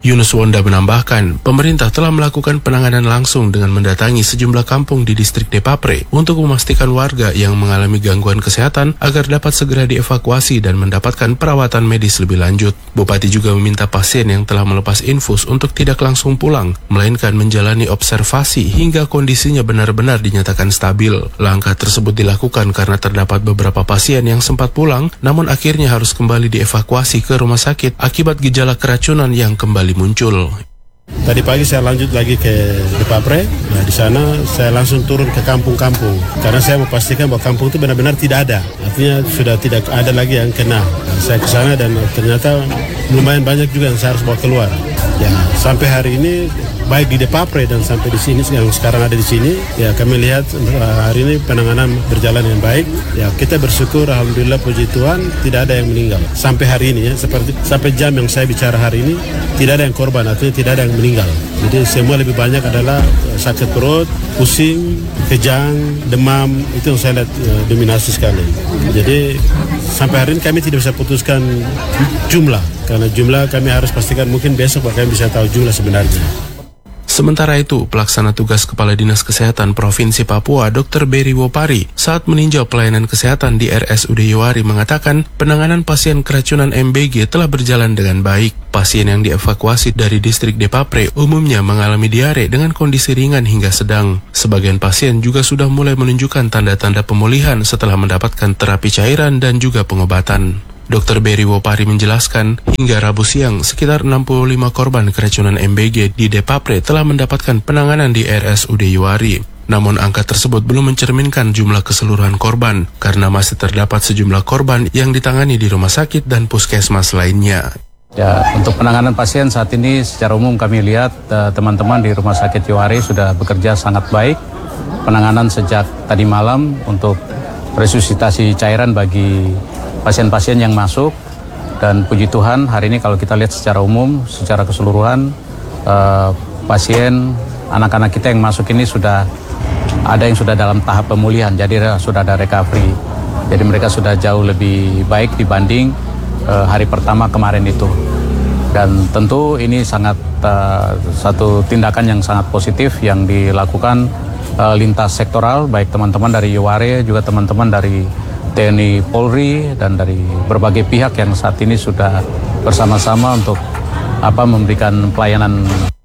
Yunus Wonda menambahkan, pemerintah telah melakukan penanganan langsung dengan mendatangi sejumlah kampung di distrik Depapre untuk memastikan warga yang mengalami gangguan kesehatan agar dapat segera dievakuasi dan mendapatkan perawatan medis lebih lanjut. Bupati juga meminta pasien yang telah melepas infus untuk tidak langsung pulang, melainkan menjalani observasi hingga kondisinya benar-benar dinyatakan stabil. Langkah tersebut dilakukan karena terdapat beberapa pasien yang sempat pulang, namun akhirnya harus kembali dievakuasi ke rumah sakit akibat gejala keracunan yang kembali muncul. Tadi pagi saya lanjut lagi ke Depapre. Nah, di sana saya langsung turun ke kampung-kampung karena saya memastikan bahwa kampung itu benar-benar tidak ada. Artinya sudah tidak ada lagi yang kena. Nah, saya ke sana dan ternyata lumayan banyak juga yang saya harus bawa keluar. Ya, sampai hari ini baik di Depapre dan sampai di sini yang sekarang ada di sini, ya kami lihat hari ini penanganan berjalan dengan baik. Ya, kita bersyukur alhamdulillah puji Tuhan tidak ada yang meninggal. Sampai hari ini ya, seperti sampai jam yang saya bicara hari ini tidak ada yang korban, artinya tidak ada yang meninggal. Jadi semua lebih banyak adalah sakit perut, pusing, kejang, demam, itu yang saya lihat dominasi sekali. Jadi sampai hari ini kami tidak bisa putuskan jumlah, karena jumlah kami harus pastikan mungkin besok kami bisa tahu jumlah sebenarnya. Sementara itu, pelaksana tugas Kepala Dinas Kesehatan Provinsi Papua Dr. Berry Wopari saat meninjau pelayanan kesehatan di RSUD Yowari mengatakan penanganan pasien keracunan MBG telah berjalan dengan baik. Pasien yang dievakuasi dari distrik Depapre umumnya mengalami diare dengan kondisi ringan hingga sedang. Sebagian pasien juga sudah mulai menunjukkan tanda-tanda pemulihan setelah mendapatkan terapi cairan dan juga pengobatan. Dr. Berry Wopari menjelaskan, hingga Rabu siang, sekitar 65 korban keracunan MBG di Depapre telah mendapatkan penanganan di RSUD Yowari. Namun angka tersebut belum mencerminkan jumlah keseluruhan korban, karena masih terdapat sejumlah korban yang ditangani di rumah sakit dan puskesmas lainnya. Ya, untuk penanganan pasien saat ini secara umum kami lihat teman-teman di Rumah Sakit Yowari sudah bekerja sangat baik. Penanganan sejak tadi malam untuk resusitasi cairan bagi pasien-pasien yang masuk, dan puji Tuhan hari ini kalau kita lihat secara umum, secara keseluruhan pasien anak-anak kita yang masuk ini sudah ada yang sudah dalam tahap pemulihan, jadi sudah ada recovery, jadi mereka sudah jauh lebih baik dibanding hari pertama kemarin itu. Dan tentu ini sangat satu tindakan yang sangat positif yang dilakukan lintas sektoral, baik teman-teman dari Yowari juga teman-teman dari TNI Polri dan dari berbagai pihak yang saat ini sudah bersama-sama untuk memberikan pelayanan